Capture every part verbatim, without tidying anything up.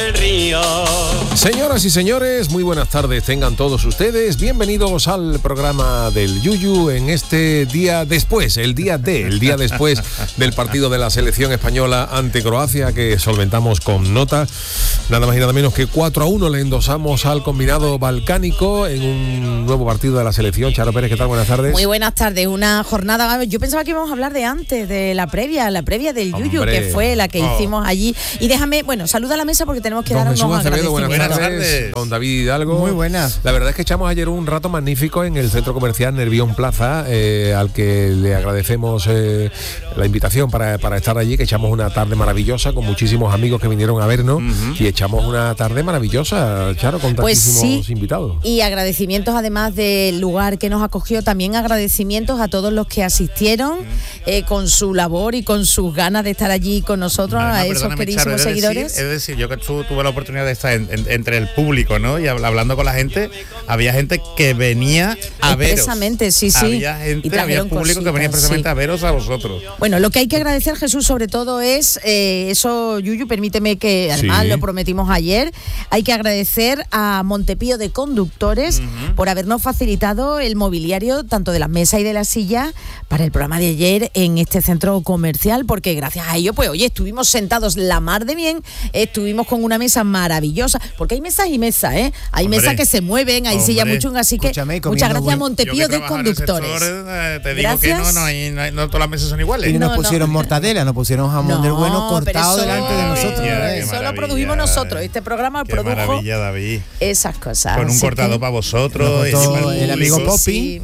del río. Señoras y señores, muy buenas tardes tengan todos ustedes. Bienvenidos al programa del Yuyu en este día después, el día D, el día después del partido de la selección española ante Croacia, que solventamos con nota. Nada más y nada menos que cuatro a uno le endosamos al combinado balcánico en un nuevo partido de la selección. Charo Pérez, ¿qué tal? Buenas tardes. Muy buenas tardes. Una jornada, yo pensaba que íbamos a hablar de antes, de la previa, la previa del Yuyu, Hombre. que fue la que Oh. hicimos allí. Y déjame, bueno, saluda a la mesa porque tenemos que Don dar Jesús unos Acevedo, buenas agradecimientos. tardes. Don David Hidalgo. Muy buenas. La verdad es que echamos ayer un rato magnífico en el centro comercial Nervión Plaza, eh, al que le agradecemos eh, la invitación para, para estar allí, que echamos una tarde maravillosa con muchísimos amigos que vinieron a vernos. Uh-huh. Y echamos una tarde maravillosa, Charo, con Pues tantísimos sí, invitados. Y agradecimientos además del lugar que nos acogió, también agradecimientos a todos los que asistieron eh, con su labor y con sus ganas de estar allí con nosotros, Además, a esos queridísimos Charo, es seguidores. Decir, es decir, yo que tu, tuve la oportunidad de estar en, en, entre el público, ¿no? Y hablando con la gente, había gente que venía a veros. Expresamente, sí, sí. Había gente, había público cositas, que venía expresamente sí. a veros a vosotros. Bueno, lo que hay que agradecer, Jesús, sobre todo es, eh, eso, Yuyu, permíteme que además sí. lo prometimos ayer, hay que agradecer a Montepío de Conductores uh-huh. por habernos facilitado el mobiliario, tanto de la mesa y de la silla, para el programa de ayer en este centro comercial, porque gracias a ello, pues, oye, estuvimos sentados la mar de bien, estuvimos con una mesa maravillosa, porque hay mesas y mesas, ¿eh? Hay hombre, mesas que se mueven, hay sillas muy chungas, así que muchas gracias a Montepío de Conductores. Sector, eh, te digo gracias. que no, no, hay, no, hay, no todas las mesas son iguales. Y no, nos pusieron no. mortadela, nos pusieron jamón no, del bueno cortado eso, delante de nosotros. Yeah, eso lo produjimos nosotros, este programa qué produjo maravilla, David. Esas cosas. Con un cortado que... para vosotros, el, el amigo Poppy. Sí.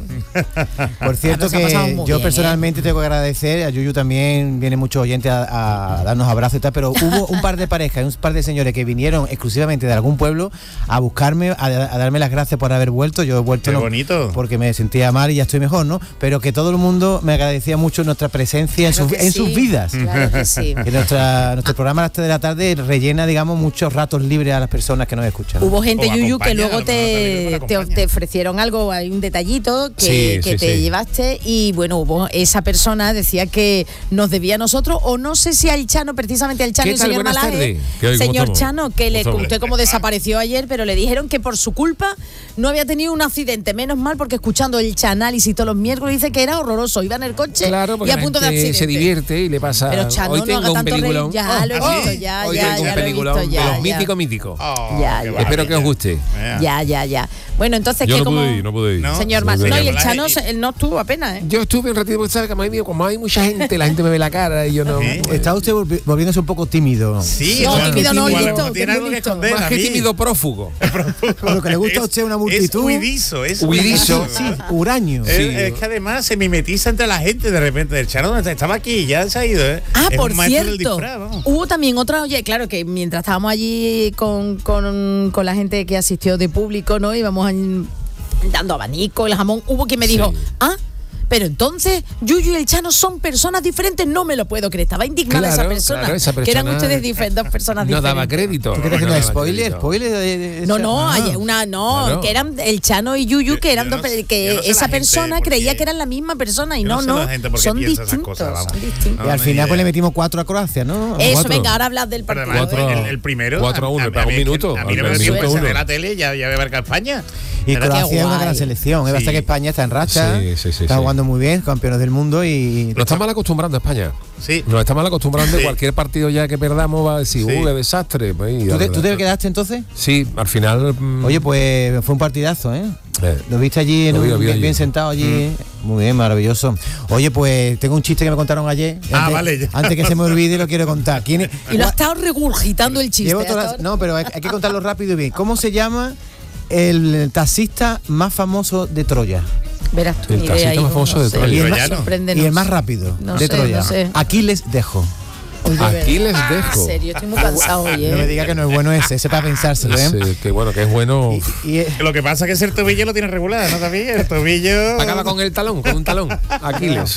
Por cierto que yo bien, personalmente ¿eh? tengo que agradecer, a Yuyu también, vienen muchos oyentes a, a darnos abrazos y tal, pero hubo un par de parejas, un par de señores que vinieron exclusivamente de algún pueblo a buscarme, a, a darme las gracias por haber vuelto. Yo he vuelto Qué no, bonito. porque me sentía mal y ya estoy mejor, ¿no? Pero que todo el mundo me agradecía mucho nuestra presencia claro en, su, en sí, sus vidas. Claro que sí. Que nuestra, nuestro programa a las tres de la tarde rellena, digamos, muchos ratos libres a las personas que nos escuchan. Hubo gente, Yuyu, que luego te, te, te ofrecieron algo, hay un detallito que, sí, que sí, te sí. llevaste y bueno, hubo esa persona decía que nos debía a nosotros, o no sé si al Chano, precisamente al Chano, el señor Malaje, señor Chano, que le usted como desapareció ayer, pero le dijeron que por su culpa no había tenido un accidente, menos mal, porque escuchando el Chanálisis todos los miércoles dice que era horroroso, iba en el coche claro, y a punto de accidente. Se divierte y le pasa. Pero Chano, hoy no tengo haga un tanto peliculón. reír, ya oh, lo he ¿sí? visto, ya, hoy ya, tengo ya un peliculón lo he visto, ya, de los ya. míticos míticos. Oh, ya, ya. Espero que os guste. Ya, ya, ya. Bueno, entonces yo que no como pude ir, no pude ir. No, señor no, Más, no, y el Malaje, Chano y... él no estuvo apenas, ¿eh? Yo estuve un ratito porque sabes que como hay mucha gente, la gente me ve la cara y yo no. ¿Eh? Está usted volviéndose un poco tímido. Sí, no, bueno, tímido no, igual, listo, tiene algo que esconder, más que David. tímido, prófugo. Con lo que le gusta a usted una multitud. Es huidizo, es huidizo. Sí, huraño. Es, Sí. es que además se mimetiza entre la gente de repente. El Chano estaba aquí, ya se ha ido, ¿eh? Ah, es por un maestro del cierto, disfraz, vamos. hubo también otra, oye, claro que mientras estábamos allí con, con, con la gente que asistió de público, ¿no? Íbamos en, dando abanico, el jamón, hubo quien me dijo, sí. ah, pero entonces Yuyu y el Chano son personas diferentes, no me lo puedo creer, estaba indignada claro, esa, persona, claro, esa persona que eran ustedes dif- dos personas no diferentes. daba crédito. ¿Tú quieres no hacer daba spoiler? crédito. ¿Spoiler de, de, de No, no, ah. hay una, no, Claro. que eran el Chano y Yuyu, que eran yo no dos, sé- que yo no sé esa la gente persona por creía qué. que eran la misma persona y Yo no, no sé no, la gente por qué son piensa esas distintos, cosas, vamos. son distintos. Y al No, final ni pues le idea. metimos cuatro a Croacia, ¿no? Eso, Cuatro. venga, ahora hablas del Pero partido. además, Cuatro- el, el primero. cuatro a uno, a- a- para un a mí- minuto, A mí no al me minuto piensa uno. de la tele, ya, ya voy a marcar España. Y Pero Croacia qué es una guay. gran selección. Es Sí. verdad que España está en racha, Sí, sí, sí, está sí. jugando muy bien, campeones del mundo y... Nos está mal acostumbrando España. Sí. Nos está mal acostumbrando. Sí. Cualquier partido ya que perdamos va a decir, Sí. uh, qué desastre. Pues, y ¿Tú te, la ¿Tú te verdad. quedaste entonces? Sí, al final. mm, Oye, pues fue un partidazo, ¿eh? eh, Lo viste allí, en Lo vi, un- lo vi bien, allí. bien sentado allí. Muy bien, maravilloso. Oye, pues tengo un chiste que me contaron ayer. Ah, antes, vale, ya. Antes que se me olvide, lo quiero contar. ¿Quién es? Y lo ha estado regurgitando el chiste. Llevo ¿eh? todas las- no, pero hay, hay que contarlo rápido y bien. ¿Cómo se llama el taxista más famoso de Troya? Verás tú, El ni taxista idea, más hijo, famoso no de sé. Troya. Y el, El más, troyano. Sorpréndenos. y el más rápido No de sé, Troya. no sé. Aquí les dejo. Uy, de Aquí les verdad. dejo. En serio, estoy muy cansado hoy, No me ¿eh? diga que no es bueno ese, ese para pensárselo, ¿eh? Sí, que bueno, que es bueno. Y, y- Lo que pasa es que el tobillo lo tiene regular, ¿no, David? El tobillo. Acaba con el talón, con un talón. Aquiles.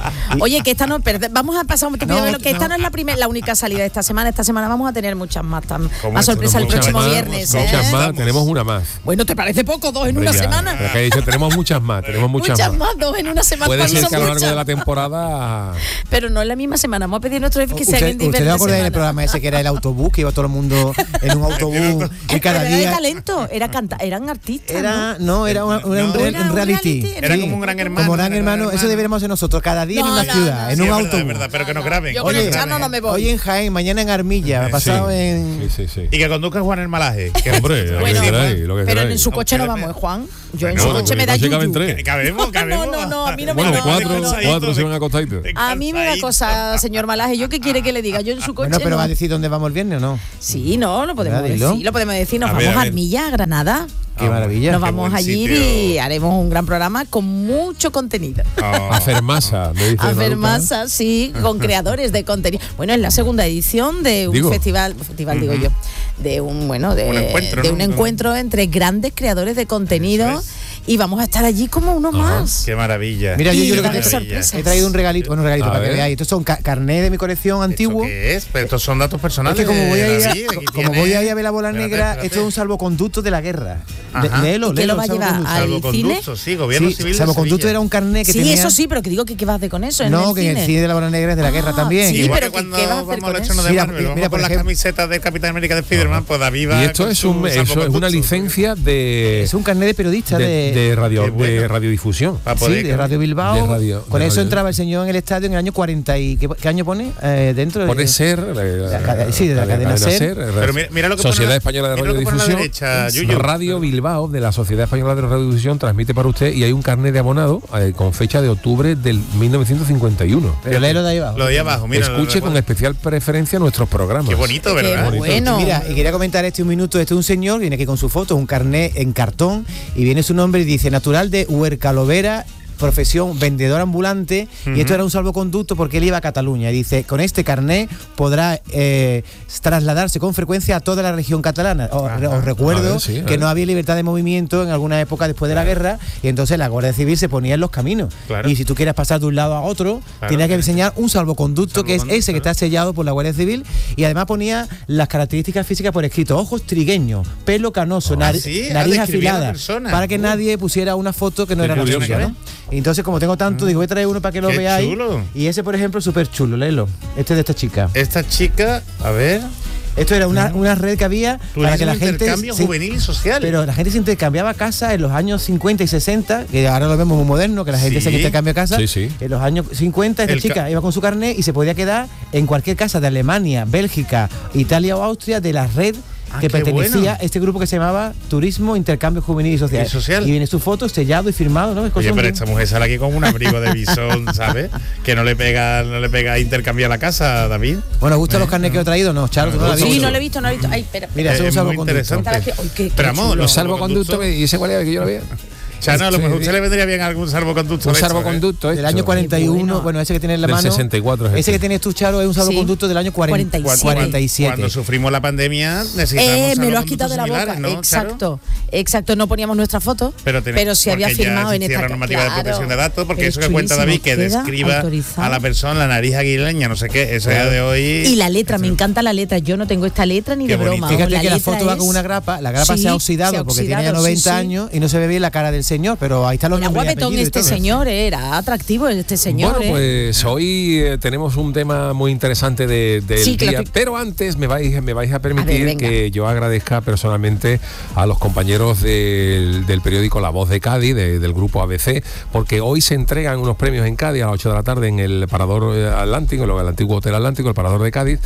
Oye, que esta no, perde, vamos a pasar un poquito No, de lo que esta no. no es la primera, la única salida de esta semana. Esta semana vamos a tener muchas más, tam, ¿Cómo más esto? sorpresa el Muchas próximo más, viernes. Muchas ¿eh? más, tenemos una más. Bueno, ¿te parece poco? Dos en Hombre, una ya, semana. pero que he dicho, tenemos muchas más, tenemos muchas, Muchas más. más, dos en una semana. Puede ¿Cuándo ser son que a lo largo muchas? de la temporada. Pero no en la misma semana. Vamos a pedir a nuestro jefe que se ¿Usted, hagan ¿Usted diferentes no acuerda del semanas. programa ese que era el autobús, que iba todo el mundo en un autobús y cada Pero era de día... talento, era canta, eran artistas. Era, ¿no? no, era, una- era un, No, re- era un un reality. reality. Era como un gran hermano. Como gran era hermano, eso deberíamos hacer nosotros, cada día No, en una no, ciudad, no, en Sí, un es verdad, autobús. es verdad, pero que nos graben. Yo que con nos el graben. Chano no me voy. Hoy en Jaén, mañana en Armilla, Sí. pasado en... Sí, sí, sí. Y que conduzca Juan el Malaje. Que Hombre, lo que Bueno, queráis, lo que pero queráis. en su coche no Ustedes vamos, me- ¿eh, Juan? Yo en Bueno, su coche me da porque no se yuyu. caben tres. Que cabemos, cabemos. No, no, no, a mí no me Bueno, no, cuatro, no, no. cuatro se van acostaditos. A mí me da cosa, señor Malaje. ¿Yo qué quiere que le diga? Yo en su coche Bueno, pero no. va a decir dónde vamos el viernes o no. Sí, no, lo podemos ¿Verdad? Dilo. decir. Lo podemos decir. Nos A vamos ver, a a ver. Armilla, a Granada. Qué maravilla. Nos qué vamos buen allí sitio. y haremos un gran programa con mucho contenido. Oh. A hacer masa, me dice A ver Maruca. masa, sí, con creadores de contenido. Bueno, es la segunda edición de un Digo. festival, festival digo yo, de un bueno, de Un encuentro, de ¿no? un encuentro entre grandes creadores de contenido Eso es. y vamos a estar allí como uno más. Qué maravilla. Mira, yo, Y yo lo que tener te- sorpresas. he traído un regalito, bueno, un regalito A para que ver. veáis. Estos son ca- carnés de mi colección antiguo. ¿Esto qué es? Pero estos son datos personales. Es que como voy a de ir a, David, aquí como tiene- voy a ir a ver la bola Espérate, negra, espérate. esto es un salvoconducto de la guerra. De- Ajá. léelo, ¿Y quién léelo, lo va a llevar? salvoconducto. ¿Al Salvoconducto, sí, gobierno Sí, civil de salvoconducto Sevilla. era un carné que Sí, tenía... eso sí, pero que digo que qué vas a hacer con eso en No, el que en cine. el cine de la bola negra es de la guerra Ah, también. sí, que- Igual pero que ¿qué- cuando qué vas a hacer vamos con al eso? estreno de Mira, Marvel, vamos mira, con por las ejemplo- camisetas de Capitán América de Spiderman, pues David va Y esto con es, su un, eso es una salvoconducto. licencia de, Es un carnet de periodista de, de... de radio, Qué bueno. de radiodifusión. Para Sí, poder- de Radio Bilbao. De radio- Con de eso radio. entraba el señor en el estadio en el año cuarenta y... ¿Qué, qué año pone? Eh, dentro Pone de... ser. la cadena- sí, de la cadena SER. Pero mira, mira lo que Sociedad pone- Española de mira lo que pone a la Radiodifusión. derecha, Yuyu. Radio Bilbao de la Sociedad Española de Radiodifusión transmite para usted y hay un carnet de abonado eh, con fecha de octubre del mil novecientos cincuenta y uno. Pero léelo de ahí abajo. Lo de ahí abajo, mira. Escuche lo- con especial preferencia nuestros programas. Qué bonito, ¿verdad? Qué bueno. Mira, y quería comentar este un minuto. Este es un señor, viene aquí con su foto, un carnet en cartón, y viene su nombre y dice natural de Huercalovera, profesión vendedor ambulante, y esto era un salvoconducto porque él iba a Cataluña. Y dice, con este carnet podrá eh, trasladarse con frecuencia a toda la región catalana. Os, Ajá. os recuerdo A ver, sí, a que ver. no había libertad de movimiento en alguna época después de la guerra, y entonces la Guardia Civil se ponía en los caminos. Claro. Y si tú quieres pasar de un lado a otro, Claro, tenías que claro. enseñar un salvoconducto, que es Salvoconducto, ese que está sellado por la Guardia Civil, y además ponía las características físicas por escrito: ojos trigueños, pelo canoso, Ah, nari- sí, ah, nariz describía a la afilada, persona. para que Uh. nadie pusiera una foto que no Qué era la curioso, suya, ¿no? ¿no? Y entonces, como tengo tanto, digo, voy a traer uno para que lo Qué veáis. chulo. Y ese, por ejemplo, es súper chulo, léelo. Este es de esta chica. Esta chica, a ver. Esto era una, una red que había para que la gente... Intercambio se- juvenil y social. Pero la gente se intercambiaba casa en los años cincuenta y sesenta, que ahora lo vemos muy moderno, que la gente Sí. se intercambia casa. Sí, sí. En los años cincuenta, esta El ca- chica iba con su carnet y se podía quedar en cualquier casa de Alemania, Bélgica, Italia o Austria de la red Ah, que qué pertenecía bueno. a este grupo que se llamaba Turismo, Intercambio Juvenil y Social. Y social. Y viene su foto sellado y firmado, ¿no? Es cosa Oye, pero muy- esta mujer sale aquí con un abrigo de bisón, ¿sabes? Que no le pega, no le pega a intercambiar la casa, David. Bueno, ¿gustan los carnets que he traído? No, Charo, tú no la has Sí, visto. no lo he visto, no lo he visto. Ay, espera. Mira, Eh, eso es un es muy salvoconducto. interesante. Estaba aquí. Ay, qué- qué Pero vamos, chulo. los Salvoconducto, ¿y ese cuál era que yo lo veía? Chano, a lo Sí, mejor a sí. usted le vendría bien algún salvoconducto. Un de estos, ¿eh? salvoconducto Del hecho. año cuarenta y uno, Qué bueno. bueno, ese que tiene en la Del mano. sesenta y cuatro es Ese este. que tienes tú, Charo, es un salvoconducto del año cuarenta, cuarenta y siete. cuarenta y siete. Cuando sufrimos la pandemia necesitamos Eh, me lo has salvoconductos quitado de la boca. similares, ¿no, Charo? Exacto, exacto. No poníamos nuestra foto, Pero, pero, tenemos- se había porque ya firmado en existía esta la normativa claro. de protección de datos, porque Es eso que cuenta chulísimo. David, que Queda describa autorizado. a la persona la nariz aguileña, no sé qué, eso Claro. es de hoy. Y la letra, me encanta la letra. Yo no tengo esta letra ni Qué de broma. bonito. Fíjate La que la letra foto va con es- una grapa, la grapa Sí, se ha oxidado se ha porque tiene ya oxidado, sí, noventa sí. años y no se ve bien la cara del señor, pero ahí están los Era nombres y guapetón apellidos y este todo. señor, eh, era atractivo este señor. Bueno, eh. pues hoy eh, tenemos un tema muy interesante de- del Sí, día, claro. pero antes me vais, me vais a permitir A ver, venga. que yo agradezca personalmente a los compañeros del, del periódico La Voz de Cádiz, de- del grupo A B C, porque hoy se entregan unos premios en Cádiz a las ocho de la tarde en el Parador eh, Atlántico, en el antiguo Hotel Atlántico, el Parador de Cádiz,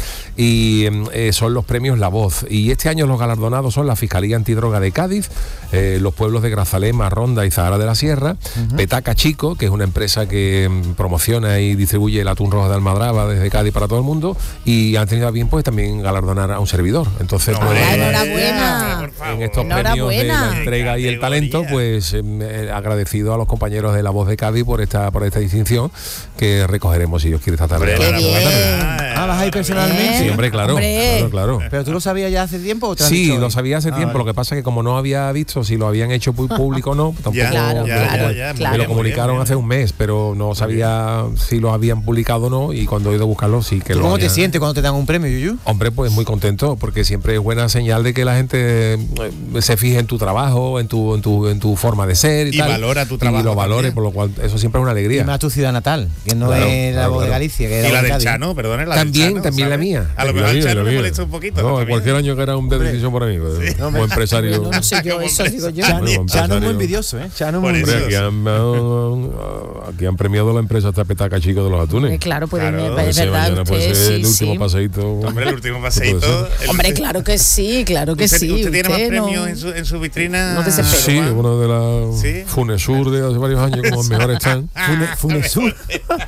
y eh, son los premios La Voz. Y este año los galardonados son la Fiscalía Antidroga de Cádiz, eh, los pueblos de Grazalema, Ronda y Zahara de la Sierra, Petaca Chico, que es una empresa que mm, promociona y distribuye el atún rojo de Almadraba desde Cádiz para todo el mundo, y han tenido a bien pues también galardonar a un servidor. Entonces, Hombre, pues, Ah, enhorabuena. por favor. en estos premios de Enhorabuena. la entrega y el Categoría. talento, pues eh, eh, agradecido a los compañeros de La Voz de Cádiz por esta por esta distinción que recogeremos, si Dios quiere, esta tarde. Hombre, Qué enhorabuena. bien. Ah, vas a ir personalmente. Sí, hombre, claro, Hombre. claro, claro. Pero tú lo sabías ya hace tiempo o te lo han Sí, dicho lo hoy? sabía hace Ah, tiempo. vale. Lo que pasa es que como no había visto si lo habían hecho pu- público o no, tampoco. Ya, Claro, ya, claro, ya, ya, claro. Me lo muy comunicaron bien, muy hace bien. un mes, pero no sabía si lo habían publicado o no, y cuando he ido a buscarlo sí que lo ¿Cómo te habían. sientes cuando te dan un premio, Yuyu? Hombre, pues muy contento, porque siempre es buena señal de que la gente eh, se fije en tu trabajo, en tu, en tu, en tu forma de ser y, Y tal. valora tu trabajo Y lo valore, también. por lo cual eso siempre es una Y alegría. más tu ciudad natal, que no Claro, es la claro, voz de claro. Galicia, que es Y la de del Cádiz. Chano, perdone, la También, del Chano, también la ¿sabes? mía. A lo La mejor el mía, Chano la me mía. molesta un poquito. No, también. cualquier año que era un de decisión para mí. pues, No, como empresario. No, no sé yo, eso digo yo. Chano, Bueno, Chano es muy empresario. envidioso, ¿eh? Chano es muy Por eso. envidioso. Hombre, aquí han, aquí han premiado la empresa esta petaca chico de los atunes. Eh, Claro, puede, Claro, es Ese verdad, mañana puede usted ser sí, el último sí. paseíto. Hombre, el último Puede paseíto. ser. el- Hombre, claro que sí, claro que ¿Usted, sí. usted tiene más usted no- premios en su, en su vitrina? No desespere. Sí, Juan? uno de las Sí. Funesur de hace varios años como el mejor stand. Ah, Funesur.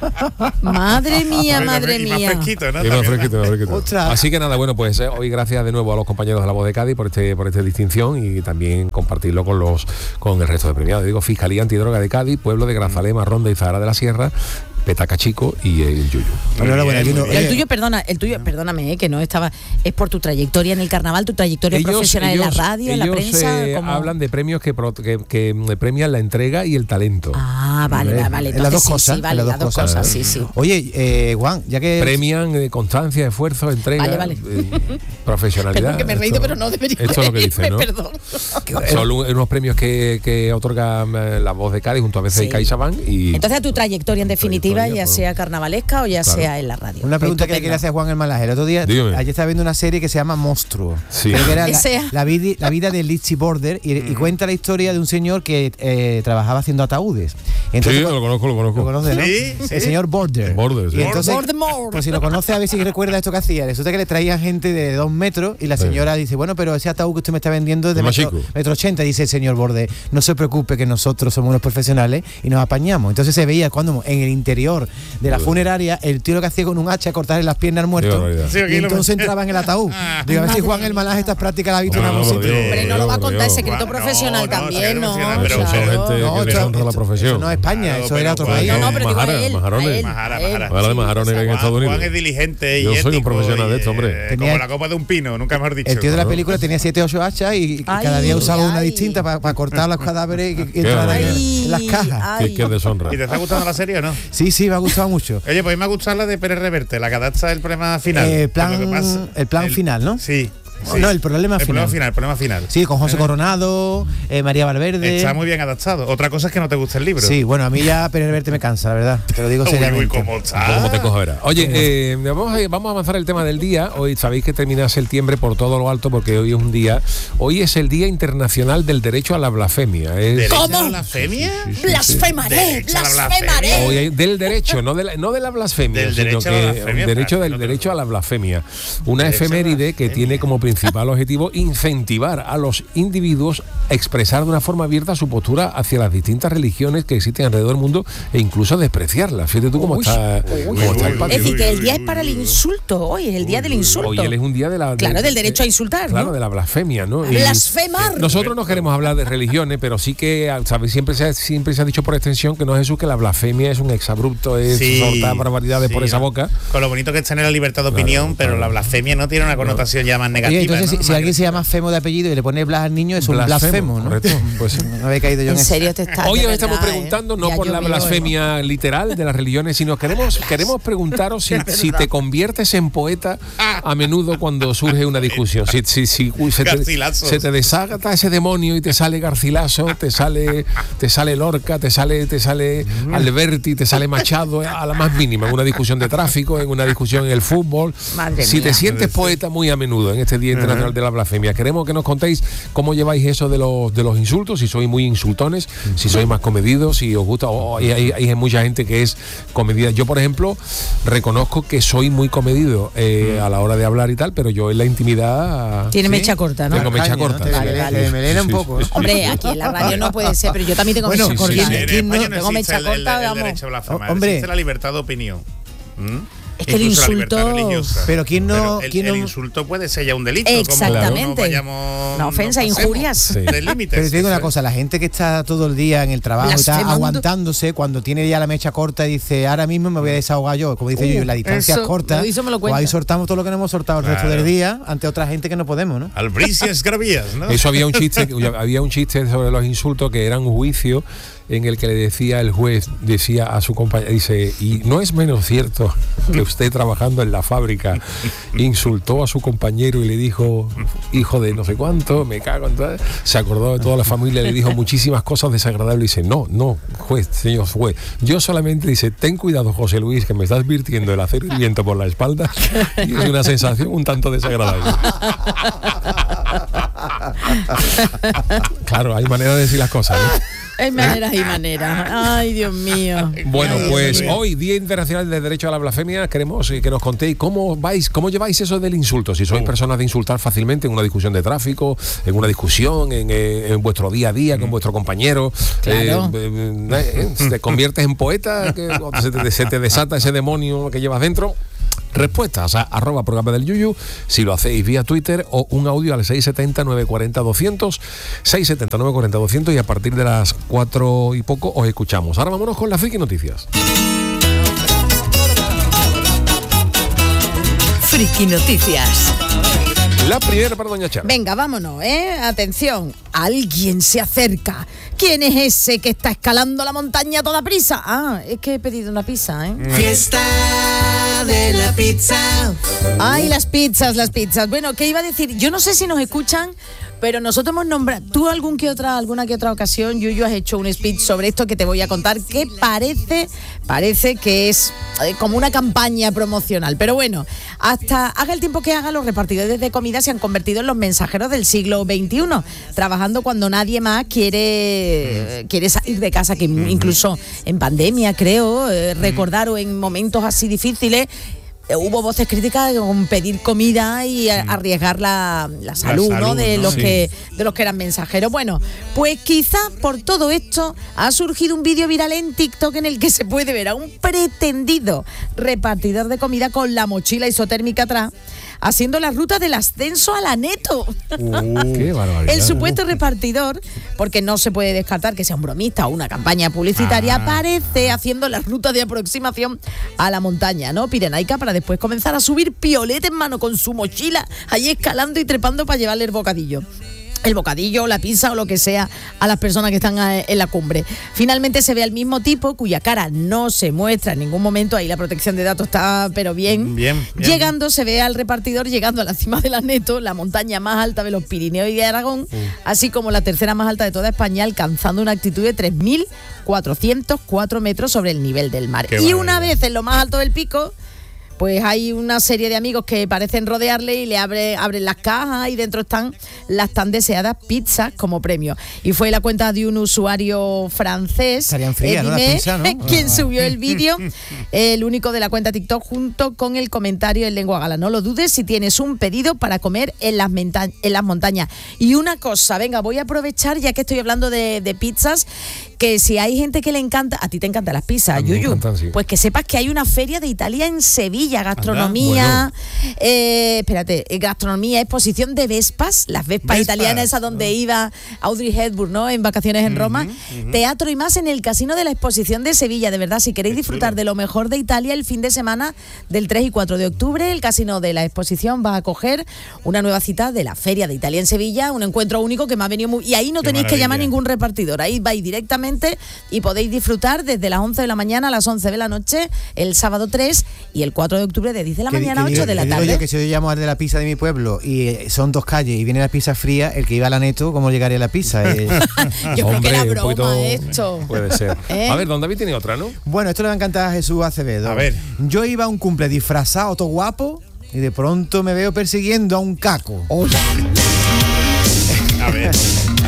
Madre mía, Hombre, madre y más mía. fresquito, ¿no? Y más También. fresquito, más fresquito. Ostras. Así que nada, bueno, pues eh, hoy gracias de nuevo a los compañeros de La Voz de Cádiz por este por esta distinción y también compartirlo con los con el resto de premiados. Digo, Fiscalía Antidroga de Cádiz, Pueblo de Grazalema, Ronda y Zahara de la Sierra, Petaca Chico y el Yuyu. Enhorabuena, Muy bien, Yuyu. muy Y el Oye, tuyo, perdona, el tuyo, perdóname, eh, que no estaba, es por tu trayectoria en el carnaval, tu trayectoria profesional en la radio, en la ellos, prensa. eh, como- hablan de premios que, pro- que, que premian la entrega y el talento. Ah, vale, Hombre, vale, vale. en las dos entonces sí, cosas, sí, vale, en las dos cosas, sí, sí. Oye, eh, Juan, ya que Premian eh, constancia, esfuerzo, entrega, Vale, vale. eh, profesionalidad. Perdón que me he reído, Esto- pero no debería Esto es lo que reírme, dice, ¿no? perdón. Son un- unos premios que, que otorga eh, La Voz de Cádiz junto a veces Sí. y CaixaBank y Entonces a tu trayectoria en definitiva, Trayectoria, ya pues. sea carnavalesca o ya Claro. sea en la radio. Una pregunta que le Estupendo. quería hacer a Juan el Malaje. El otro día, Dígame. ayer estaba viendo una serie que se llama Monstruo. Sí. Creo que era la, Ese- la vida, la vida de Litchi Border y, y cuenta la historia de un señor que eh, trabajaba haciendo ataúdes. sí, Entonces, lo conozco, lo conozco. ¿lo conoce, no? Sí, sí. El señor Border. Border, sí. Y entonces, Voldemort. pues si lo conoce, a ver si recuerda esto que hacía. Resulta que le traían gente de dos metros y la Sí. señora dice, bueno, pero ese ataúd que usted me está vendiendo es de Es más metro, chico. metro ochenta. Dice el señor Border, no se preocupe que nosotros somos unos profesionales y nos apañamos. Entonces se veía cuando en el interior de la funeraria el tío lo que hacía con un hacha cortarle las piernas al muerto. barbaridad. Sí, aquí Y lo- entonces entraba en el ataúd. Digo, a ver si Juan el Malaje estas prácticas la ha visto en No, algún por sitio. Dios. Hombre, no lo va a contar, es Dios. secreto No, profesional no, también, secreto ¿no? profesional, pero son Claro. gente No, que les esto- honra la esto- profesión. eso no es España, Claro, eso pero era otro Juan- país. No, no, pero digo a Majara, él, majarones. a él, Majara, a él. majara. Habla de majarones que hay en Juan, Estados Unidos. Juan es diligente y Yo soy un ético profesional y, de esto, hombre. eh, Tenía- como la copa de un pino, nunca mejor dicho. El tío de la Claro. película tenía siete o ocho hachas y Ay, cada día usaba una ay. distinta para cortar los cadáveres y, y entrar barbaridad. en, en las cajas. Ay. Qué, qué deshonra. ¿Y te está gustando la serie o no? Sí, sí, me ha gustado mucho. Oye, pues me ha gustado la de Pérez Reverte, la que adapta el problema final. Eh, plan- Por lo que pasa- el plan final, ¿no? Sí. sí. No, el problema el final. problema final. El problema final. Sí, con José Eh, Coronado, eh, María Valverde. Está muy bien adaptado. Otra cosa es que no te gusta el libro. Sí, bueno, a mí ya Pérez Reverte me cansa, la verdad. Te lo digo Uy, uy, seriamente. cómo Un está. poco como te cojo, verás. Oye, eh, vamos, a, vamos a avanzar el tema del día. Hoy sabéis que termina septiembre por todo lo alto porque hoy es un día. Hoy es el Día Internacional del Derecho a la Blasfemia. Es- ¿Derecho ¿Cómo? a la blasfemia? Blasfemaré, Derecho a la blasfemaré. blasfemia. Hoy hay- del derecho, no de la, no de la blasfemia, Del sino derecho a la que blasfemia, el derecho claro, del no te derecho lo- a la blasfemia. Una Derecho a la efeméride que blasfemia. tiene como principal objetivo incentivar a los individuos a expresar de una forma abierta su postura hacia las distintas religiones que existen alrededor del mundo e incluso despreciarlas. Fíjate tú cómo Uy, está, uy, cómo uy, está el uy, patio. Es decir, que el día Uy, es para el uy, uy. insulto, hoy es el día del insulto. Hoy él es un día de la Claro, de- del derecho a de- insultar, claro, ¿no? de la blasfemia, ¿no? Y Blasfemar. nosotros no queremos hablar de religiones, pero sí que, ¿sabes? Siempre se ha, siempre se ha dicho por extensión que no, Jesús, que la blasfemia es un exabrupto, es Sí, soltar barbaridades sí, por esa ¿no? boca. Con lo bonito que es tener la libertad de opinión, Claro, pero claro. la blasfemia no tiene una connotación ya más negativa. Oye, entonces, ¿no? si, si Más alguien se agresiva. llama Femo de apellido y le pone Blas al niño, es un blasfemo, ¿no? Correcto, pues sí. No había caído yo en En eso. serio te está. Hoy de os estamos verdad, preguntando ¿eh? no Ya por la llovió, ¿eh? blasfemia literal de las religiones, sino queremos queremos preguntaros si, si te conviertes en poeta a menudo cuando surge una discusión. Si, si, si uy, se, te, Garcilazos. se te desagata ese demonio y te sale Garcilaso, te sale te sale Lorca, te sale te sale Alberti, te sale Machado a la más mínima en una discusión de tráfico, en una discusión en el fútbol. Madre si te mía. sientes poeta muy a menudo en este Día Internacional de la Blasfemia, queremos que nos contéis cómo lleváis eso de los de los insultos, si sois muy insultones, si sois más comedidos, si os gusta, o hay, hay, hay mucha gente que es comedida. Yo, por ejemplo, reconozco que soy muy comedido eh, a la hora de hablar y tal, pero yo en la intimidad Tiene ¿Sí? mecha corta, ¿no? Tengo mecha Caña, ¿no? corta. Te Sí, Vale, melena- vale. te melena un Sí, poco. sí, Hombre, aquí en la radio no puede ser, pero yo también tengo Bueno, mecha sí, sí, corta. sí. En ¿Quién no- España no tengo existe mecha el, el- corta, el vamos. derecho a blasfemar, Hombre. existe la libertad de opinión. ¿Mm? Es que el insulto. Pero quién no. Pero el, quién no... el insulto puede ser ya un delito. Exactamente. Como no vayamos, una ofensa, no injurias. Sí. De límites. Pero te digo una cosa, la gente que está todo el día en el trabajo y está Blasfemando. aguantándose, cuando tiene ya la mecha corta y dice, ahora mismo me voy a desahogar yo, como dice Uh, yo, la distancia eso, es corta, lo dice, me lo pues cuenta. ahí soltamos todo lo que no hemos soltado el Claro. resto del día ante otra gente que no podemos, ¿no? Albricias gravías, ¿no? Eso había un chiste, había un chiste sobre los insultos que era un juicio en el que le decía el juez, decía a su compañero, dice, y no es menos cierto que usted trabajando en la fábrica insultó a su compañero y le dijo, hijo de no sé cuánto, me cago en todo. Se acordó de toda la familia, le dijo muchísimas cosas desagradables y dice, no, no, juez, señor juez, yo solamente, dice, ten cuidado, José Luis, que me estás virtiendo el acero hirviente por la espalda y es una sensación un tanto desagradable. Claro, hay manera de decir las cosas, ¿no? Hay maneras y maneras. Ay, Dios mío. Bueno, Ay, pues Dios mío. hoy, Día Internacional del Derecho a la Blasfemia, queremos que nos contéis cómo vais, cómo lleváis eso del insulto. Si sois personas de insultar fácilmente en una discusión de tráfico, en una discusión, en, eh, en vuestro día a día con vuestro compañero, Claro. eh, eh, eh, te conviertes en poeta, que, o se, te, se te desata ese demonio que llevas dentro. Respuestas a arroba programa del Yuyu, si lo hacéis vía Twitter, o un audio al seis siete cero, nueve cuatro cero, doscientos, seis siete cero, nueve cuatro cero, doscientos, y a partir de las cuatro y poco os escuchamos. Ahora vámonos con las friki noticias. Friki Noticias. La primera para doña Chara. Venga, vámonos, ¿eh? Atención, alguien se acerca. ¿Quién es ese que está escalando la montaña a toda prisa? Ah, es que he pedido una pizza, ¿eh? Fiesta de la pizza. Ay, las pizzas, las pizzas. Bueno, ¿qué iba a decir? Yo no sé si nos escuchan, pero nosotros hemos nombrado, tú algún que otra, alguna que otra ocasión, Yuyu, has hecho un speech sobre esto que te voy a contar, que parece, parece que es eh, como una campaña promocional. Pero bueno, hasta haga el tiempo que haga, los repartidores de comida se han convertido en los mensajeros del siglo veintiuno, trabajando cuando nadie más quiere, quiere salir de casa, que incluso en pandemia, creo, eh, recordar o en momentos así difíciles, hubo voces críticas con pedir comida y a, arriesgar la, la, salud, la salud, ¿no? De ¿no? los sí. que de los que eran mensajeros. Bueno, pues quizá por todo esto ha surgido un vídeo viral en TikTok en el que se puede ver a un pretendido repartidor de comida con la mochila isotérmica atrás, haciendo la ruta del ascenso a la Neto. Uh, qué barbaridad. El supuesto repartidor, porque no se puede descartar que sea un bromista o una campaña publicitaria, ah. aparece haciendo la ruta de aproximación a la montaña, ¿no? Pirenaica, para después comenzar a subir piolete en mano con su mochila, ahí escalando y trepando para llevarle el bocadillo. El bocadillo, la pizza o lo que sea a las personas que están en la cumbre. Finalmente se ve al mismo tipo, cuya cara no se muestra en ningún momento, ahí la protección de datos está pero bien. Bien, bien. Llegando, se ve al repartidor llegando a la cima de la Neto, la montaña más alta de los Pirineos y de Aragón, uh. así como la tercera más alta de toda España, alcanzando una altitud de tres mil cuatrocientos cuatro metros sobre el nivel del mar. Qué y barbaridad. Una vez en lo más alto del pico, pues hay una serie de amigos que parecen rodearle y le abre, abren las cajas y dentro están las tan deseadas pizzas como premio. Y fue la cuenta de un usuario francés, Estarían frías, ¿no? Las pizzas, ¿no? quien subió el vídeo, el único de la cuenta TikTok, junto con el comentario en lengua gala. No lo dudes si tienes un pedido para comer en las, menta- en las montañas. Y una cosa, venga, voy a aprovechar, ya que estoy hablando de, de pizzas, que si hay gente que le encanta, a ti te encantan las pizzas, Yuyu, encantan, sí. pues que sepas que hay una feria de Italia en Sevilla, gastronomía, bueno. eh, espérate, gastronomía, exposición de Vespas, las Vespas, Vespas italianas, esa donde oh. iba Audrey Hepburn, ¿no? En vacaciones en uh-huh, Roma, uh-huh. teatro y más en el Casino de la Exposición de Sevilla. De verdad, si queréis Qué disfrutar chulo. de lo mejor de Italia el fin de semana del tres y cuatro de octubre, el Casino de la Exposición va a acoger una nueva cita de la Feria de Italia en Sevilla, un encuentro único que me ha venido muy... Y ahí no Qué tenéis maravilla. que llamar a ningún repartidor, ahí vais directamente y podéis disfrutar desde las once de la mañana a las once de la noche, el sábado tres y el cuatro de octubre de diez de la que, mañana a ocho de la tarde. Yo que si yo llamo al de la pizza de mi pueblo y son dos calles y viene la pizza fría, el que iba a la Neto, ¿cómo llegaría la pizza? Eh, yo Hombre, creo que era broma poquito, esto. Puede ser. ¿Eh? A ver, don David tiene otra, ¿no? Bueno, esto le va a encantar a Jesús Acevedo. A ver. Yo iba a un cumple disfrazado, todo guapo, y de pronto me veo persiguiendo a un caco. Oye. A ver, a ver.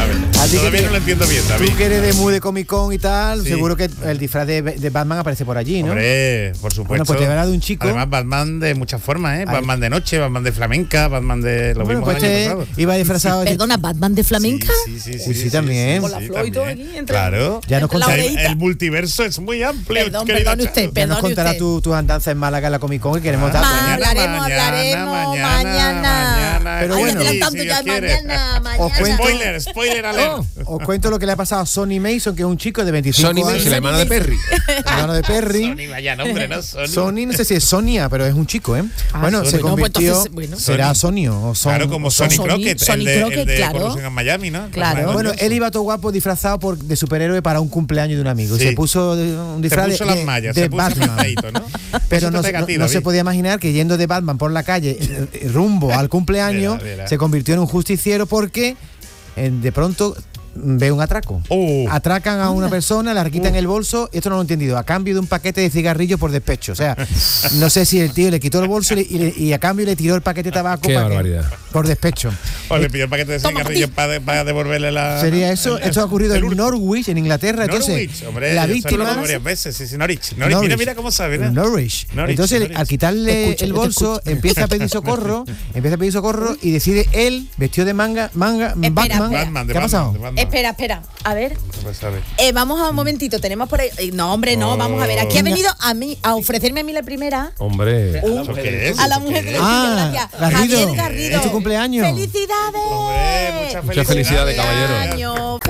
Todavía no lo entiendo bien, David. Tú que eres de muy de Comic Con y tal, Sí. seguro que el disfraz de, de Batman aparece por allí, ¿no? Hombre, por supuesto. Bueno, pues te verá de un chico. Además, Batman de muchas formas, ¿eh? Ay. Batman de noche, Batman de flamenca, Batman de... Lo Bueno, vimos pues el año este pasado. iba disfrazado de... Perdona, ¿Batman de flamenca? Sí, sí, sí. Uy, sí, también. Con la flor y todo también. aquí, entre- Claro. Ya nos entre la contará- O sea, el, oreillita. el multiverso es muy amplio. Perdón, querida perdone Charo. usted, Ya nos perdone contará usted. tu, tus andanzas en Málaga en la Comic Con y queremos dar. Ma- Mañana, hablaremos, mañana, hablaremos, mañana, mañana. mañana. Pero Ay, bueno. adelantando si ya Dios quiere. mañana, mañana. Os cuento- Spoiler, spoiler alert. Os cuento lo que le ha pasado a Sonny Mason, que es un chico de veinticinco Sonny años. Mason, la hermana de Perry. hermano de Perry. Sony, vaya nombre, ¿no? Sony. Sony, no sé si es Sonia, pero es un chico, ¿eh? Ah, bueno, Sony. se No, pues convirtió. entonces, bueno. Será Sonio o Son. Claro, como o Son- Sonny Sony- Crockett, Sony el de, Crockett, el de claro. Corrupción en Miami, ¿no? Claro. Con Bueno, Johnson. él iba todo guapo disfrazado por, de superhéroe para un cumpleaños de un amigo. Sí. Se puso de- un Se disfraz puso de, las mallas, de se puso Batman. pintadito, ¿no? Pero Eso no, te se- pega a ti, no- no se David. podía imaginar que yendo de Batman por la calle eh, rumbo al cumpleaños Mira, mira. se convirtió en un justiciero porque eh, de pronto ve un atraco. Uh. Atracan a una persona, le quitan el bolso, esto no lo he entendido, a cambio de un paquete de cigarrillos por despecho. O sea, no sé si el tío le quitó el bolso y, le- y le- y a cambio le tiró el paquete de tabaco Qué para que- barbaridad. por despecho. O le pidió el paquete de Toma, cigarrillos papi. para devolverle la... Sería eso. el- Esto ha ocurrido el en hurto. Norwich, en Inglaterra. Entonces, Norwich, hombre, la yo víctima. salgo varias veces, sí, sí, Norwich. Norwich. Norwich. Mira, mira cómo sabe, ¿no? Norwich. Norwich, Entonces, Norwich. al quitarle Escucha, el yo te bolso, escucho. empieza a pedir socorro, empieza a pedir socorro y decide él, vestido de manga, manga, Espera, Batman. espera. Batman, de ¿Qué ha Batman, pasado? de Batman. Espera, espera. A ver. Pues sabe. Eh, vamos a un momentito, tenemos por ahí. eh, No, hombre, no, vamos a ver. Aquí ha venido a mí a ofrecerme a mí la primera. Hombre. Un- ¿Eso qué es? a la ¿Eso mujer qué de es? Ah, gracias. Garrido. Javier Garrido. Es tu cumpleaños. ¡Felicidades! Hombre, muchas Muchas felicidades, Año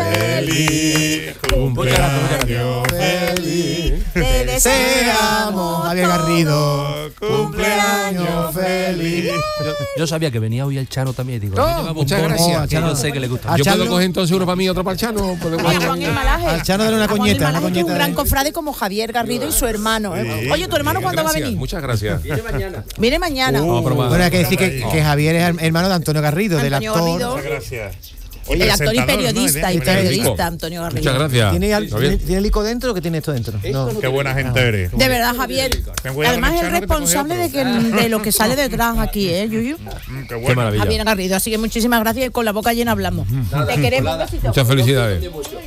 Feliz cumpleaños, feliz. Te Deseamos, deseamos Javier Garrido. Cumpleaños feliz. Yo, yo sabía que venía hoy el Chano también. Digo, Oh, me lleva muchas bombón, gracias, que Chano. yo sé que le gusta. A Yo Chano- puedo coger entonces uno para mí y otro para el Chano. Podemos- Oye, Juan el Malaje. Al Chano dale una A Juan coñeta, el Malaje, una que es un coñeta gran de- cofrade como Javier Garrido y su hermano. ¿eh? Sí. Oye, ¿tu hermano cuándo va a Gracias, venir? Muchas gracias. Viene mañana. Vamos a probar. Bueno, hay que decir que, que Javier es hermano de Antonio Garrido, del Antonio actor. Garrido. Muchas gracias. El actor y presentador, ¿no? periodista, y Mira, periodista, rico. Antonio Garrido. Muchas gracias. ¿Tiene, al- Javier. ¿tiene, ¿Tiene el ico dentro o que tiene esto dentro? No. Qué buena gente eres. De verdad, Javier. Ten cuidado Además con el es Chano, que te responsable coge de, que, de lo que sale detrás aquí, ¿eh, Yuyu? Mm, Qué Qué bueno. maravilla. Javier Garrido. Así que muchísimas gracias y con la boca llena hablamos. Te queremos, un besito. Muchas felicidades.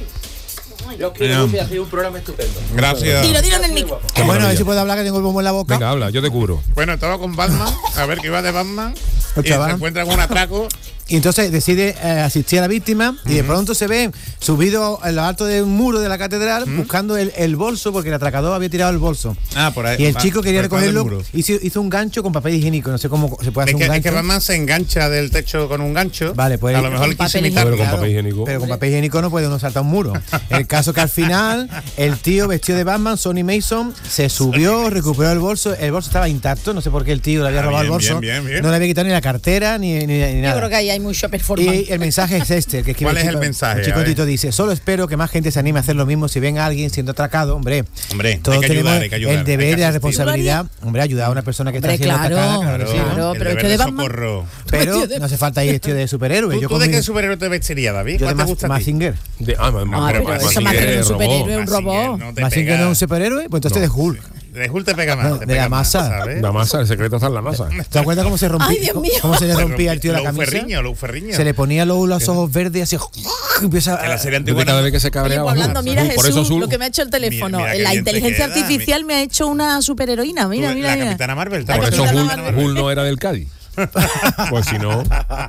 Yo quiero que hacer un programa estupendo. Gracias. Dilo, dilo en el micro. Que bueno, a ver maravilla. si puedo hablar que tengo el bombo en la boca. Venga, habla, yo te cubro. Bueno, estaba con Batman, a ver que iba de Batman, y El chaval. se encuentra con un atraco. Y entonces decide eh, asistir a la víctima y de pronto se ve subido en lo alto de un muro de la catedral buscando el, el bolso porque el atracador había tirado el bolso. Ah, por ahí. Y el va, chico quería por detrás del recogerlo, muro. hizo, hizo un gancho con papel higiénico, no sé cómo se puede hacer Es que, un es gancho. que Batman se engancha del techo con un gancho. Vale, pues- A lo mejor le Con quiso papel imitar. Pero con Claro, papel higiénico. Pero con papel higiénico no puede uno saltar un muro. El caso que al final el tío vestido de Batman, Sonny Mason, se subió, recuperó el bolso, el bolso estaba intacto, no sé por qué el tío le había Ah, robado bien, el bolso, bien, bien, bien. no le había quitado ni la cartera ni, ni, ni Yo nada. creo que ahí hay mucho performance. Y el mensaje es este, que escribe ¿Cuál es el chico- mensaje? El chico A ver. Tito dice, solo espero que más gente se anime a hacer lo mismo si ven a alguien siendo atracado, hombre. Hombre, todos hay que tenemos ayudar, hay que ayudar, el hay deber que y la asistir. responsabilidad, hombre, ayudar a una persona que Hombre, está siendo claro. atacada, claro, que sí, ¿no? Claro, el pero deber es que de de Batman- socorro. Pero no hace falta ir vestido de superhéroe. ¿Tú, Yo tú con de mi- qué superhéroe te vestirías, David? yo de ¿Cuál te Mas- gusta a ti? Mazinger. De, ah, ma- ma- Ah, pero Mazinger eso más que un robó. superhéroe, un robot. no te Mazinger pega. no es un superhéroe, pues entonces No. de Hulk. De Hulk te pega más. No, te de pega la más, masa. ¿sabes? La masa, el secreto está en la masa. ¿Te acuerdas cómo se rompía? Ay, Dios mío. Cómo se le rompía el tío la Lou camisa? Ferriño, Lou Ferriño. Se le ponía luego los ojos verdes y así empieza En la a, serie antigua. Desde cada vez que se Oye, cabreaba. pues hablando, mira Azul, por eso Jesús, azul. lo que me ha hecho el teléfono. Mira, mira qué la bien te inteligencia queda, artificial me ha hecho una superheroína. Mira, Tú, mira, la mira. Capitana Marvel. ¿te Por La eso acuerdas? Hull, Capitana Marvel. Hull no era del Cádiz. Pues si no,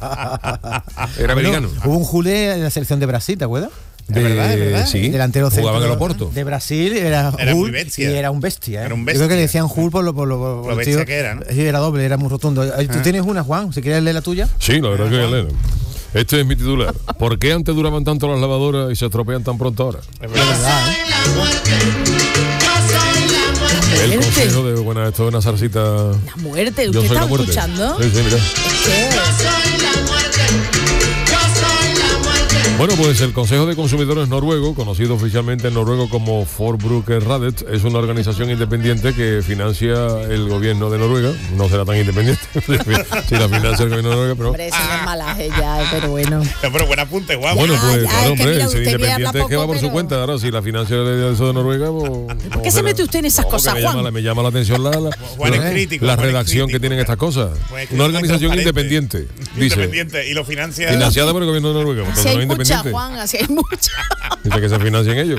era Bueno, americano. hubo un Jule en la selección de Brasil, ¿te acuerdas? Es verdad, es verdad. Sí, Delantero jugaba en el centro Oporto. de Brasil, era, Era muy Hull bestia. y era un bestia. ¿eh? Era un Yo creo que bestia. le decían Hull por lo, por lo, por Lo el bestia tío. que era, ¿no? Sí, era doble, era muy rotundo. ¿Tú tienes una, Juan? Si quieres leer la tuya. Sí, la verdad que Elena. Este es mi titular. ¿Por qué antes duraban tanto las lavadoras y se estropean tan pronto ahora? Es verdad. El Muerte. consejo de, bueno, esto es una zarcita. La muerte, Yo ¿usted soy está la muerte. escuchando? Sí, sí, mira. ¿Qué? Bueno, pues el Consejo de Consumidores Noruego, conocido oficialmente en noruego como Forbrukerrådet, es una organización independiente que financia el gobierno de Noruega. No será tan independiente si la financia el gobierno de Noruega, pero... Hombre, eso no es malaje ya, pero bueno. No, pero buen apunte, guapo. Bueno, Ya, pues, ya, claro, es que hombre, mira, ser usted que habla independiente es que va poco, por su pero- cuenta. Ahora, si la financia de eso de Noruega, pues... ¿Por qué se mete usted en esas No, que cosas, me llama, Juan? la- me llama la atención la, la, Juan es la- crítico, la Juan es redacción que crítico. tienen estas cosas. Juan es Una organización transparente. independiente, dice, Independiente. Y lo financia. financiada por el gobierno de Noruega. Si Entonces hay no es mucha muchas, Juan, así hay muchas. Dice que se financien ellos.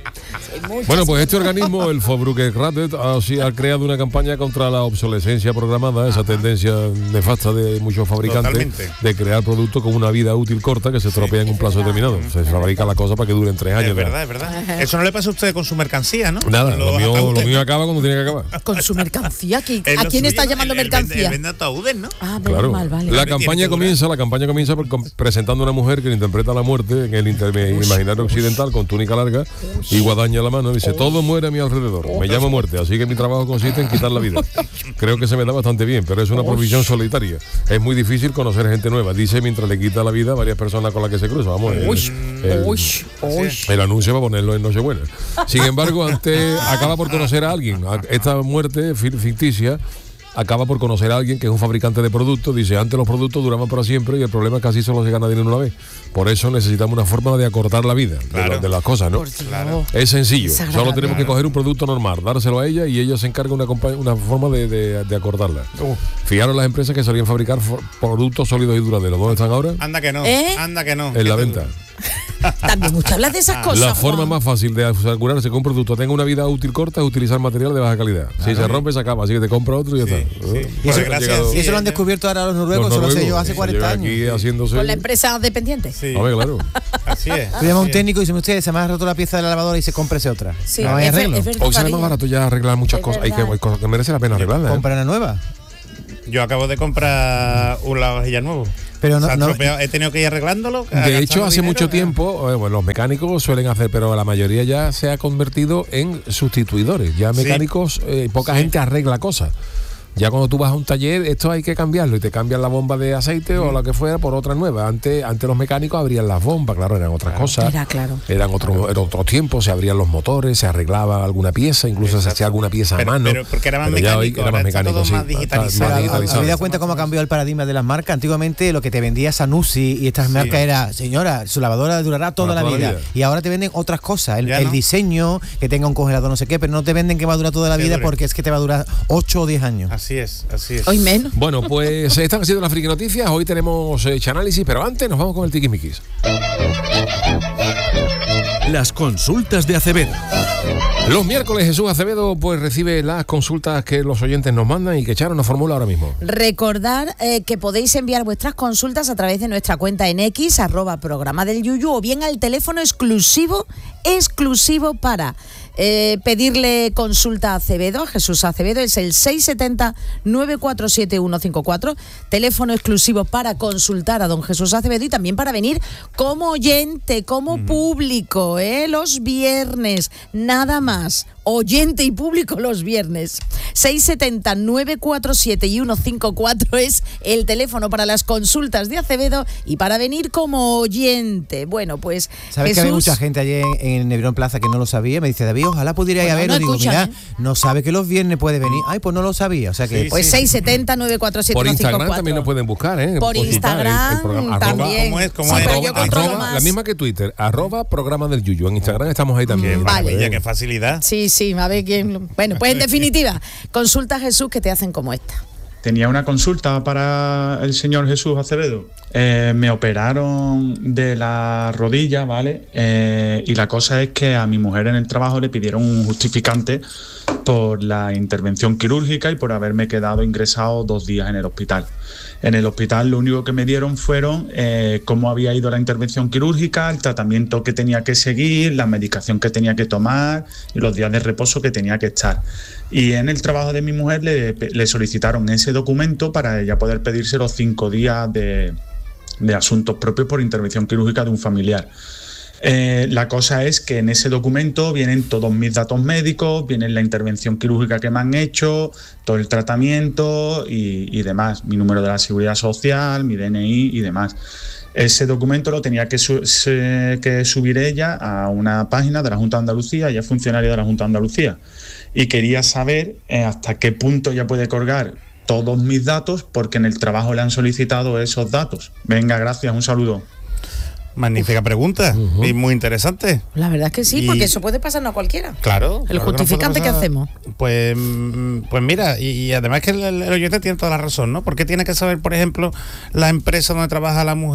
Bueno, pues este organismo, el Forbrukerratet, ha, ha creado una campaña contra la obsolescencia programada, esa tendencia nefasta de muchos fabricantes Totalmente. de crear productos con una vida útil corta que se estropea sí, en un plazo determinado. Se fabrica la cosa para que duren tres años. Es verdad, es verdad. Eso no le pasa a usted con su mercancía, ¿no? Nada, lo, lo, mío, lo mío acaba cuando tiene que acabar. Con su mercancía, ¿a, ¿a quién está llamando el, mercancía? El vende ataúdes, ¿no? Ah, claro. mal, vale. La campaña comienza, la campaña comienza por, con, presentando a una mujer que le interpreta la muerte en el inter, imaginario occidental con túnica larga y guadaña en la mano. Dice, todo muere a mi alrededor, me llamo muerte, así que mi trabajo consiste en quitar la vida. Creo que se me da bastante bien, pero es una profesión solitaria. Es muy difícil conocer gente nueva. Dice mientras le quita la vida a varias personas con las que se cruza. Vamos, el, el, el, el anuncio va a ponerlo en Nochebuena. Sin embargo, antes acaba por conocer a alguien. Esta muerte ficticia acaba por conocer a alguien que es un fabricante de productos. Dice, antes los productos duraban para siempre y el problema es que casi solo se gana dinero una vez. Por eso necesitamos una forma de acortar la vida claro. de, lo, de las cosas, ¿no? Claro. Es sencillo. Es solo tenemos claro. que coger un producto normal, dárselo a ella y ella se encarga una, una forma de, de, de acortarla. Uh. Fijaros las empresas que solían fabricar productos sólidos y duraderos. ¿Dónde están ahora? Anda que no. ¿Eh? Anda que no. En la venta. También muchas hablas de esas cosas. La Juan. forma más fácil de asegurarse que un producto tenga una vida útil corta es utilizar material de baja calidad. Claro. Si se rompe, se acaba, así que te compra otro y ya sí, está. Sí. Y, eso, llegado, y eso lo han descubierto ahora los noruegos, los noruegos eso lo sé yo hace cuarenta años. Aquí haciéndose... Con la empresa dependiente. Sí. A ver, claro. Así es. Tú llamas a un técnico y dice, usted se me ha roto la pieza de la lavadora y se cómprese otra. Sí, no hay es, arreglo. Es verdad, hoy sale más barato ya arreglar muchas es cosas. Hay que, hay cosas que merece la pena arreglarlas. ¿eh? Compra una nueva. Yo acabo de comprar un lavavajillas nuevo. Pero no, no, he tenido que ir arreglándolo. De hecho, hace dinero, mucho tiempo, eh, bueno, los mecánicos suelen hacer, pero la mayoría ya se ha convertido en sustituidores. Ya mecánicos, sí. eh, poca sí. gente arregla cosas. Ya cuando tú vas a un taller, esto hay que cambiarlo y te cambian la bomba de aceite mm. o lo que fuera por otra nueva. Antes, antes los mecánicos abrían las bombas, claro, eran otras claro. cosas. Era claro. Eran otros claro. otro tiempos, se abrían los motores, se arreglaba alguna pieza, incluso Exacto. se hacía alguna pieza pero, a mano. Pero porque era más pero mecánico, era más mecánico, sí. Más digitalizado. digitalizado. ¿Te das cuenta cómo ha cambiado el paradigma de las marcas? Antiguamente lo que te vendía Sanusi y estas sí. marcas era, señora, su lavadora durará toda, la, toda vida. la vida. Y ahora te venden otras cosas, el, el no. diseño, que tenga un congelador no sé qué, pero no te venden que va a durar toda la vida porque es que te va a durar ocho o diez años. Así es, así es. Hoy menos. Bueno, pues están haciendo las friki noticias. Hoy tenemos eh, análisis, pero antes nos vamos con el tiquismiquis. Las consultas de Acevedo. Los miércoles Jesús Acevedo pues recibe las consultas que los oyentes nos mandan y que Charo nos formula ahora mismo. Recordar eh, que podéis enviar vuestras consultas a través de nuestra cuenta en X, arroba programa del Yuyu, o bien al teléfono exclusivo, exclusivo para eh, pedirle consulta a Acevedo, a Jesús Acevedo, es el seis siete cero, nueve cuatro siete, uno cinco cuatro, teléfono exclusivo para consultar a don Jesús Acevedo y también para venir como oyente, como mm. público, eh, los viernes, nada más. Oyente y público los viernes. seis siete cero, nueve cuatro siete y uno cinco cuatro es el teléfono para las consultas de Acevedo y para venir como oyente. Bueno, pues ¿sabes Jesús... que había mucha gente allí en, en Nebrón Plaza que no lo sabía? Me dice, David, ojalá pudiera ir bueno, a verlo. No digo, mira, ¿eh? no sabe que los viernes puede venir. Ay, pues no lo sabía. O sea que... Sí, pues sí. seis siete cero, nueve cuatro siete, uno cinco cuatro. Por Instagram también nos pueden buscar, ¿eh? Por Instagram el, el programa, también. ¿Cómo es? ¿Cómo sí, es? Arroba, arroba, la misma que Twitter, arroba programa del Yuyu. En Instagram estamos ahí también. Mm, vale. Ya, qué facilidad. Sí, sí, a ver quién... Bueno, pues en definitiva, consulta a Jesús que te hacen como esta. Tenía una consulta para el señor Jesús Acevedo. Eh, me operaron de la rodilla, ¿vale? Eh, y la cosa es que a mi mujer en el trabajo le pidieron un justificante por la intervención quirúrgica y por haberme quedado ingresado dos días en el hospital. En el hospital lo único que me dieron fueron eh, cómo había ido la intervención quirúrgica, el tratamiento que tenía que seguir, la medicación que tenía que tomar y los días de reposo que tenía que estar. Y en el trabajo de mi mujer le, le solicitaron ese documento para ella poder pedirse los cinco días de, de asuntos propios por intervención quirúrgica de un familiar. Eh, la cosa es que en ese documento vienen todos mis datos médicos, viene la intervención quirúrgica que me han hecho, todo el tratamiento y, y demás, mi número de la seguridad social, mi D N I y demás. Ese documento lo tenía que, su- se- que subir ella a una página de la Junta de Andalucía, ella es funcionaria de la Junta de Andalucía, y quería saber eh, hasta qué punto ella puede colgar todos mis datos porque en el trabajo le han solicitado esos datos. Venga, gracias, un saludo. Magnífica pregunta uh-huh. y muy interesante. La verdad es que sí, y... porque eso puede pasarnos a cualquiera. Claro. El claro justificante que, que hacemos. Pues, pues mira, y, y además que el, el oyente tiene toda la razón, ¿no? Porque tiene que saber, por ejemplo, la empresa donde trabaja la mujer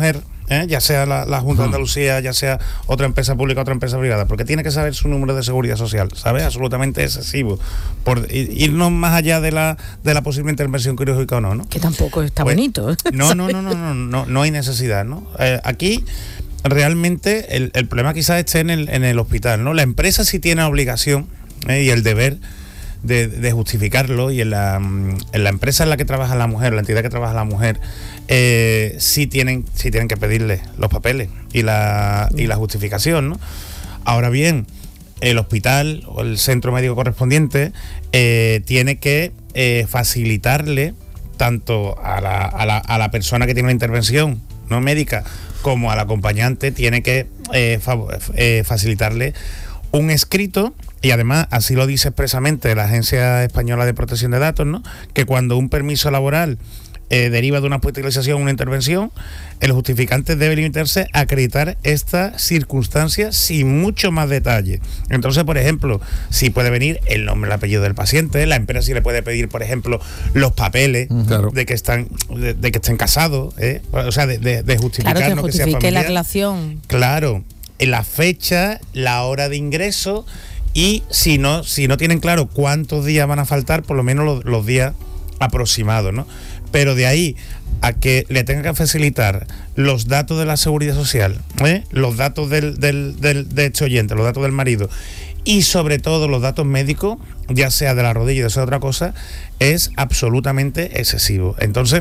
¿eh? Ya sea la, la Junta de Andalucía, ya sea otra empresa pública, otra empresa privada, porque tiene que saber su número de seguridad social, ¿sabes? Absolutamente excesivo, por irnos más allá de la de la posible intervención quirúrgica o no, ¿no? Que tampoco está pues, bonito. No, no, no, no, no, no, no hay necesidad, ¿no? Eh, aquí realmente el, el problema quizás esté en el, en el hospital, ¿no? La empresa sí tiene la obligación eh, y el deber de, de justificarlo, y en la, en la empresa en la que trabaja la mujer, la entidad que trabaja la mujer, eh, sí tienen sí tienen que pedirle los papeles y la, y la justificación, ¿no? Ahora bien, el hospital o el centro médico correspondiente eh, tiene que eh, facilitarle tanto a la, a, la, a la persona que tiene una intervención no médica como al acompañante, tiene que eh, fa- eh, facilitarle un escrito, y además así lo dice expresamente la Agencia Española de Protección de Datos, ¿no? Que cuando un permiso laboral eh, deriva de una hospitalización o una intervención, el justificante debe limitarse a acreditar esta circunstancia sin mucho más detalle. Entonces, por ejemplo, si puede venir el nombre, el apellido del paciente, la empresa sí le puede pedir, por ejemplo, los papeles claro. de que están de, de que estén casados, ¿eh? O sea, de, de, de justificar claro, que no justifique que sea familiar. La relación. Claro, la fecha, la hora de ingreso, y si no si no tienen claro cuántos días van a faltar, por lo menos los, los días aproximados, ¿no? Pero de ahí a que le tengan que facilitar los datos de la seguridad social, ¿eh? los datos del, del, del, de este oyente, los datos del marido, y sobre todo los datos médicos, ya sea de la rodilla o de otra cosa, es absolutamente excesivo. Entonces,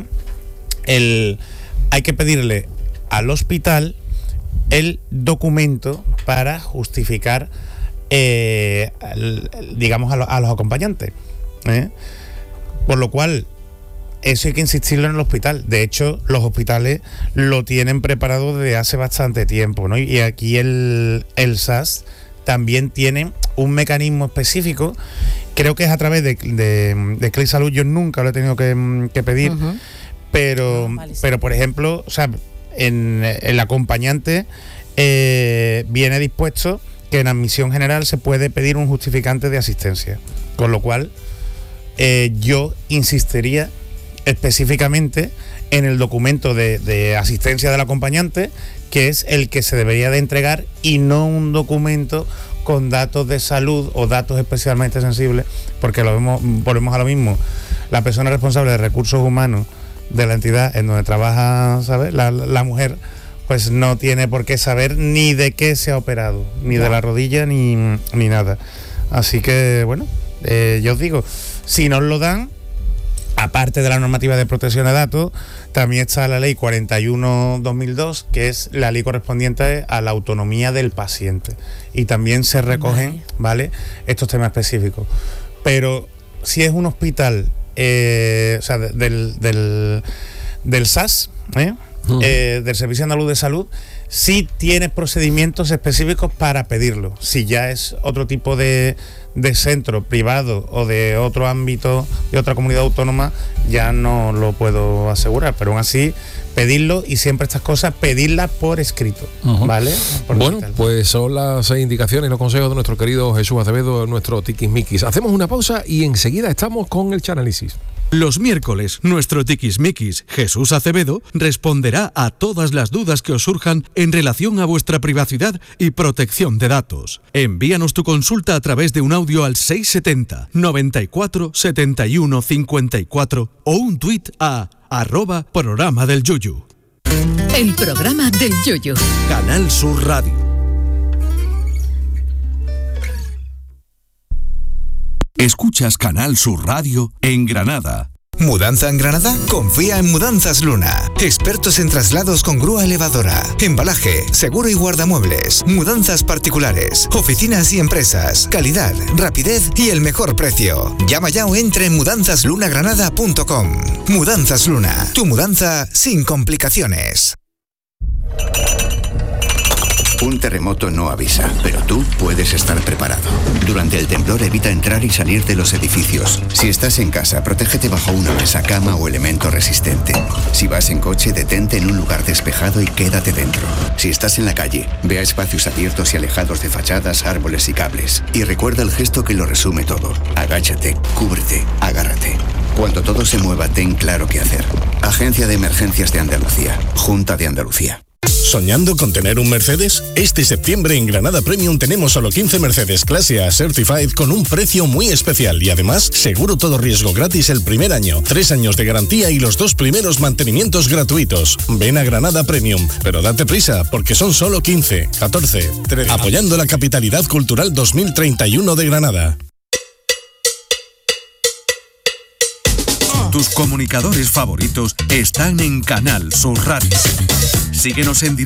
el, hay que pedirle al hospital el documento para justificar, eh, el, digamos, a, lo, a los acompañantes, ¿eh? Por lo cual, eso hay que insistirlo en el hospital. De hecho, los hospitales lo tienen preparado desde hace bastante tiempo, ¿no? Y aquí el, el S A S también tiene un mecanismo específico, creo que es a través de, de, de Clic Salud. Yo nunca lo he tenido que, que pedir, uh-huh. pero, oh, vale, sí. pero por ejemplo, o sea, en el acompañante eh, viene dispuesto que en admisión general se puede pedir un justificante de asistencia, con lo cual eh, yo insistiría específicamente en el documento de, de asistencia del acompañante, que es el que se debería de entregar, y no un documento con datos de salud o datos especialmente sensibles, porque lo vemos, volvemos a lo mismo. La persona responsable de recursos humanos de la entidad en donde trabaja, ¿sabes?, la, la mujer, pues no tiene por qué saber ni de qué se ha operado, ni de la rodilla, ni, ni nada. Así que, bueno, eh, yo os digo, si nos lo dan, aparte de la normativa de protección de datos, también está la ley cuarenta y uno barra dos mil dos, que es la ley correspondiente a la autonomía del paciente. Y también se recogen, ¿vale?, estos temas específicos. Pero si es un hospital, eh, o sea, del, del, del S A S, ¿eh? Uh-huh. Eh, del Servicio Andaluz de Salud, sí tiene procedimientos específicos para pedirlo. Si ya es otro tipo de, de centro privado o de otro ámbito, de otra comunidad autónoma, ya no lo puedo asegurar, pero aún así pedirlo, y siempre estas cosas pedirlas por escrito, uh-huh. ¿vale? Por bueno, pues son las indicaciones y los consejos de nuestro querido Jesús Acevedo, nuestro tiquismiquis. Hacemos una pausa y enseguida estamos con el Chanálisis. Los miércoles, nuestro tiquismiquis, Jesús Acevedo, responderá a todas las dudas que os surjan en relación a vuestra privacidad y protección de datos. Envíanos tu consulta a través de un audio al seis setenta, noventa y cuatro, setenta y uno, cincuenta y cuatro o un tuit a arroba programa del Yuyu. El programa del Yuyu. Canal Sur Radio. Escuchas Canal Sur Radio en Granada. ¿Mudanza en Granada? Confía en Mudanzas Luna. Expertos en traslados con grúa elevadora, embalaje, seguro y guardamuebles, mudanzas particulares, oficinas y empresas, calidad, rapidez y el mejor precio. Llama ya o entra en mudanzas luna granada punto com. Mudanzas Luna, tu mudanza sin complicaciones. Un terremoto no avisa, pero tú puedes estar preparado. Durante el temblor evita entrar y salir de los edificios. Si estás en casa, protégete bajo una mesa, cama o elemento resistente. Si vas en coche, detente en un lugar despejado y quédate dentro. Si estás en la calle, ve a espacios abiertos y alejados de fachadas, árboles y cables. Y recuerda el gesto que lo resume todo. Agáchate, cúbrete, agárrate. Cuando todo se mueva, ten claro qué hacer. Agencia de Emergencias de Andalucía. Junta de Andalucía. ¿Soñando con tener un Mercedes? Este septiembre en Granada Premium tenemos solo quince Mercedes Clase A Certified con un precio muy especial y además seguro todo riesgo gratis el primer año, tres años de garantía y los dos primeros mantenimientos gratuitos. Ven a Granada Premium, pero date prisa porque son solo quince, catorce, trece. Apoyando la capitalidad cultural dos mil treinta y uno de Granada. Tus comunicadores favoritos están en Canal Sur Radio. Síguenos en directo